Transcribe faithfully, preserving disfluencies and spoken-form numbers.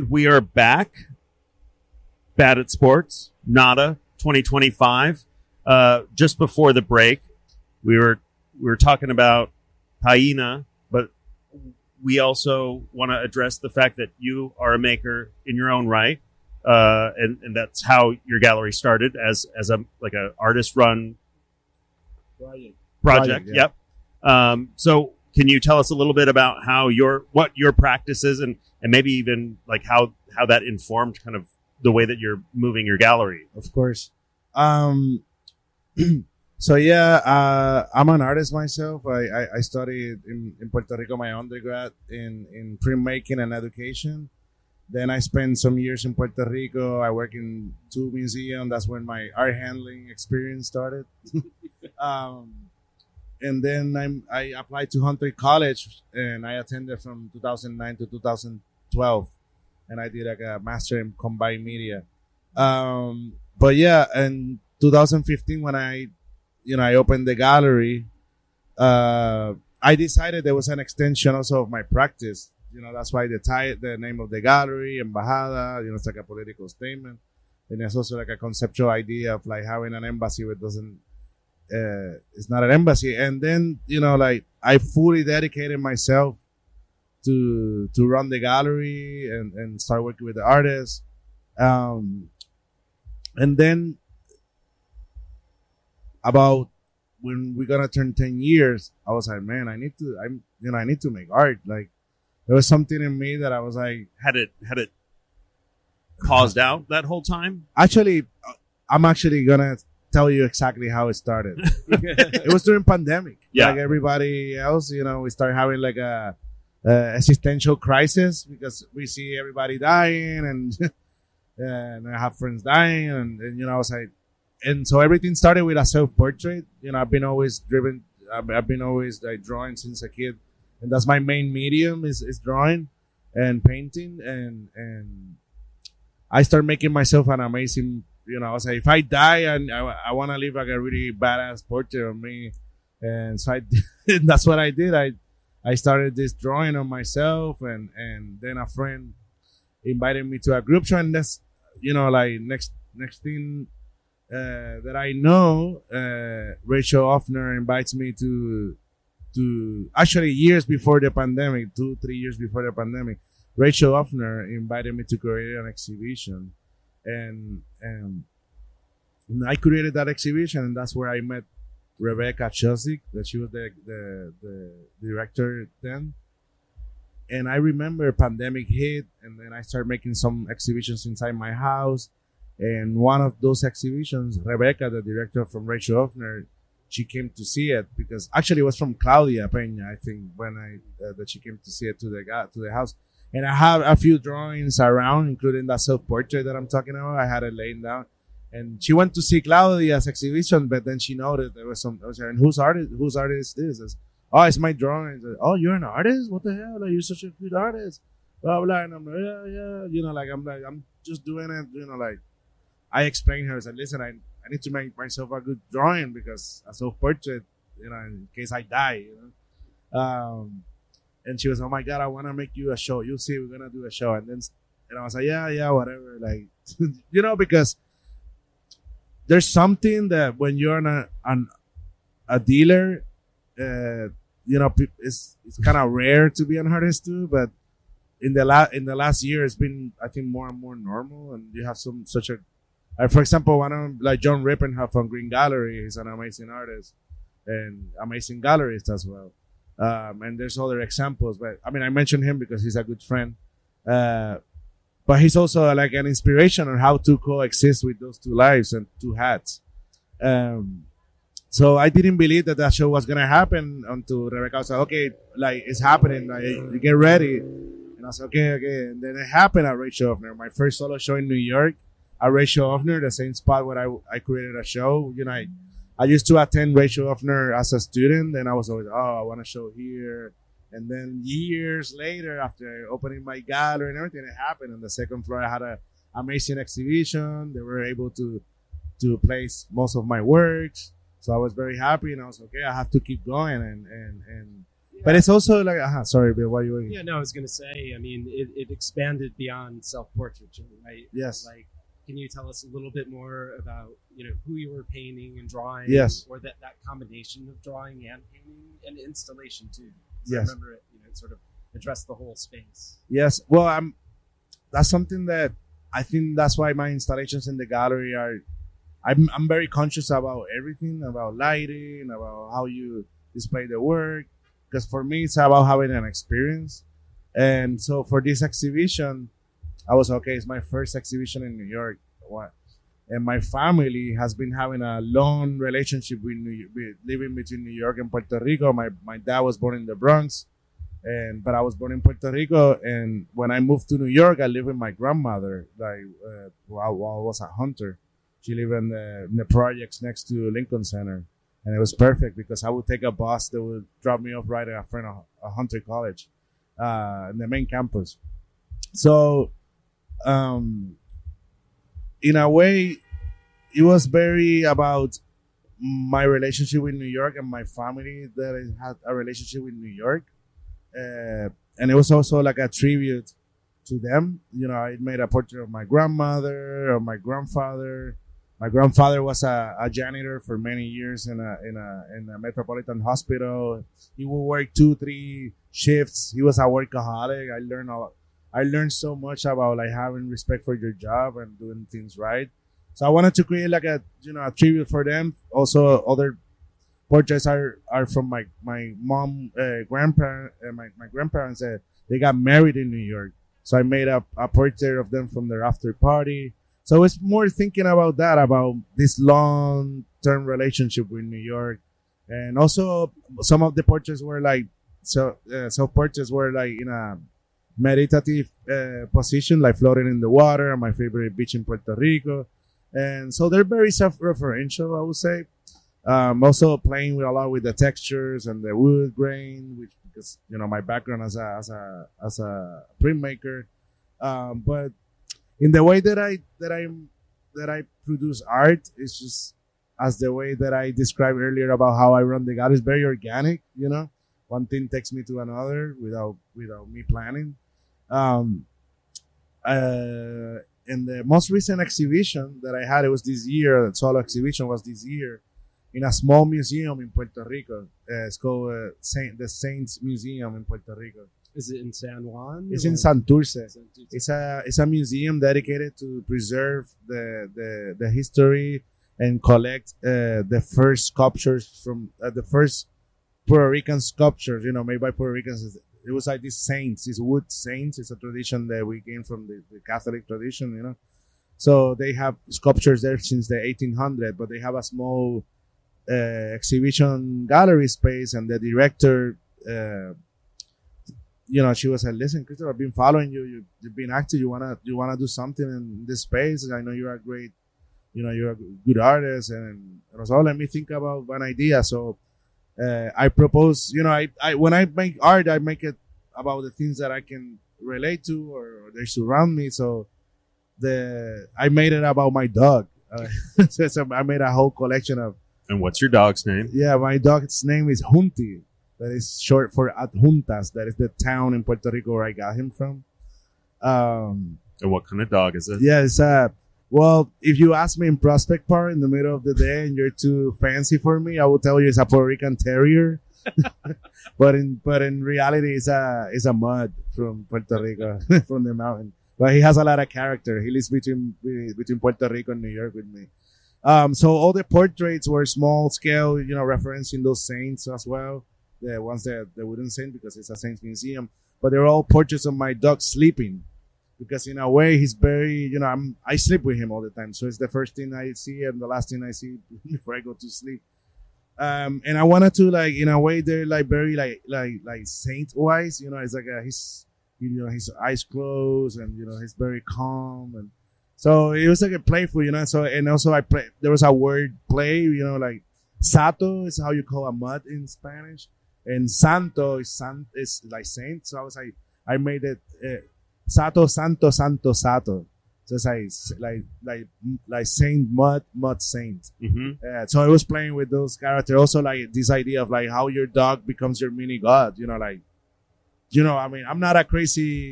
And we are back. Bad at Sports, NADA twenty twenty-five. Uh, just before the break, we were we were talking about Taina, but we also want to address the fact that you are a maker in your own right, uh, and and that's how your gallery started as as a like a artist run project. project yeah. Yep. Um, so, can you tell us a little bit about how your what your practice is, and and maybe even like how how that informed kind of the way that you're moving your gallery? Of course. Um, so yeah, uh, I'm an artist myself. I, I, I studied in, in Puerto Rico my undergrad in, in printmaking and education. Then I spent some years in Puerto Rico. I work in two museums. That's when my art handling experience started. um, and then I'm, I applied to Hunter College, and I attended from two thousand nine to two thousand twelve. And I did like a master in combined media. Um, but yeah, in two thousand fifteen, when I, you know, I opened the gallery, uh, I decided there was an extension also of my practice. You know, that's why the tie, the name of the gallery, Embajada, you know, it's like a political statement. And it's also like a conceptual idea of like having an embassy that doesn't, uh, it's not an embassy. And then, you know, like I fully dedicated myself to to run the gallery and, and start working with the artists. Um, and then about when we're gonna turn ten years, I was like, man, I need to, I'm, you know, I need to make art. Like there was something in me that I was like, Had it had it paused out that whole time? actually, I'm actually gonna tell you exactly how it started. It was during pandemic. Yeah. Like everybody else, you know, we started having like a, Uh, existential crisis because we see everybody dying and and I have friends dying and, and you know I was like, and so everything started with a self-portrait. You know, I've been always driven. I've, I've been always like drawing since a kid, and that's my main medium is, is drawing and painting. And and I started making myself an amazing. You know, I was like, if I die and I, I want to leave like a really badass portrait of me, and so I that's what I did. I I started this drawing on myself, and, and then a friend invited me to a group show, and that's, you know, like next next thing uh, that I know, uh, Rachel Offner invites me to to actually years before the pandemic, two three years before the pandemic, Rachel Offner invited me to create an exhibition, and and, and I created that exhibition, and that's where I met Rebecca Chosick, that she was the, the the director then. And I remember pandemic hit, and then I started making some exhibitions inside my house. And one of those exhibitions, Rebecca, the director from Rachel Offner, she came to see it because actually it was from Claudia Peña, I think, when I uh, that she came to see it to the to the house. And I have a few drawings around, including that self-portrait that I'm talking about. I had it laying down. And she went to see Claudia's exhibition, but then she noticed there was some. I was like, and whose artist? Whose artist is this? Oh, it's my drawing. Like, oh, you're an artist? What the hell? Like, you're such a good artist. Blah blah. And I'm like, yeah, yeah. You know, like I'm like I'm just doing it. You know, like I explained her. I said, listen, I I need to make myself a good drawing because a self portrait. You know, in case I die. You know. Um, and she was, oh my god, I want to make you a show. You see, we're gonna do a show. And then, and I was like, yeah, yeah, whatever. Like, you know, because there's something that when you're an, an a dealer, uh, you know, it's it's kind of rare to be an artist too. But in the la- in the last year, it's been, I think, more and more normal. And you have some such a, uh, for example, one of like John Rippenhoff from Green Gallery. He's an amazing artist and amazing gallerist as well. Um, and there's other examples, but I mean, I mentioned him because he's a good friend. Uh, But he's also like an inspiration on how to coexist with those two lives and two hats. Um, so I didn't believe that that show was going to happen until Rebecca was like, okay, like it's happening. Like, you get ready. And I was like, okay, okay. And then it happened at Rachel Offner. My first solo show in New York at Rachel Offner, the same spot where I, I created a show. You know, I, I used to attend Rachel Offner as a student, and I was always, oh, I want to show here. And then years later, after opening my gallery and everything, it happened. On the second floor, I had an amazing exhibition. They were able to to place most of my works. So I was very happy, and I was okay. I have to keep going, and and and But it's also like, uh, sorry, Bill, what you were? Yeah, no, I was going to say, I mean, it, it expanded beyond self-portraiture, right? Yes. Like, can you tell us a little bit more about, you know, who you were painting and drawing? Yes. Or that, that combination of drawing and painting and installation, too. Yes. I remember it, you know, it sort of addressed the whole space. Yes. Well, I'm, that's something that I think that's why my installations in the gallery are, I'm, I'm very conscious about everything, about lighting, about how you display the work. Because for me, it's about having an experience. And so for this exhibition, I was, okay, it's my first exhibition in New York. What? And my family has been having a long relationship with, New, with living between New York and Puerto Rico. My, my dad was born in the Bronx, and but I was born in Puerto Rico. And when I moved to New York, I lived with my grandmother, like uh, while, while I was a hunter. She lived in the, in the projects next to Lincoln Center. And it was perfect because I would take a bus that would drop me off right at a friend of a Hunter College, uh, in the main campus. So, um, in a way, it was very about my relationship with New York and my family that I had a relationship with New York. Uh, and it was also like a tribute to them. You know, I made a portrait of my grandmother, of my grandfather. My grandfather was a, a janitor for many years in a in a in a metropolitan hospital. He would work two, three shifts. He was a workaholic. I learned a lot. I learned so much about like having respect for your job and doing things right. So I wanted to create like a you know a tribute for them. Also, other portraits are are from my my mom, uh, grandparent, uh, my my grandparents. Uh, they got married in New York, so I made a, a portrait of them from their after party. So it's more thinking about that, about this long-term relationship with New York. And also some of the portraits were like, so uh, some portraits were like in a meditative uh, position, like floating in the water, my favorite beach in Puerto Rico. And so they're very self-referential, I would say. Um, also playing with a lot with the textures and the wood grain, which, because, you know, my background as a, as a, as a printmaker. Um, but in the way that I that I that I produce art, it's just as the way that I described earlier about how I run the gallery is very organic. You know, one thing takes me to another without without me planning. Um, uh, in the most recent exhibition that I had, it was this year. The solo exhibition was this year in a small museum in Puerto Rico. Uh, it's called uh, Saint the Saints Museum in Puerto Rico. Is it in San Juan? It's in Santurce. Santurce. It's a it's a museum dedicated to preserve the the, the history and collect uh, the first sculptures from uh, the first Puerto Rican sculptures, you know, made by Puerto Ricans. It was like these saints, these wood saints. It's a tradition that we gained from the, the Catholic tradition, you know. So they have sculptures there since the eighteen hundreds, but they have a small uh, exhibition gallery space, and the director. Uh, You know, she was like, "Listen, Christopher, I've been following you. you. You've been active. You wanna, you wanna do something in this space. I know you're a great, you know, you're a good artist." And I was, "Oh, let me think about an idea." So uh, I propose, you know, I, I when I make art, I make it about the things that I can relate to or, or they surround me. So the I made it about my dog. Uh, so, so I made a whole collection of. And what's your dog's name? Yeah, my dog's name is Junti. That is short for Adjuntas. That is the town in Puerto Rico where I got him from. Um, and what kind of dog is it? Yeah, it's uh, well, if you ask me in Prospect Park in the middle of the day and you're too fancy for me, I will tell you it's a Puerto Rican Terrier. but in but in reality, it's a it's a mud from Puerto Rico, from the mountain. But he has a lot of character. He lives between between Puerto Rico and New York with me. Um, so all the portraits were small scale, you know, referencing those saints as well. The ones that they wouldn't saint because it's a saints museum, but they're all portraits of my dog sleeping, because in a way he's very, you know, I'm I sleep with him all the time, so it's the first thing I see and the last thing I see before I go to sleep. Um, and I wanted to like, in a way, they're like very like like like saint wise, you know, it's like a, he's you know his eyes closed and you know he's very calm, and so it was like a playful, you know. So and also I play there was a word play, you know, like sato is how you call a mud in Spanish. And Santo is, san, is like saint. So I was like, I made it uh, Sato, Santo, Santo, Sato. So it's like like like like Saint Mud Mud Saint. hmm Yeah, so I was playing with those characters. Also, like this idea of like how your dog becomes your mini god. You know, like you know, I mean, I'm not a crazy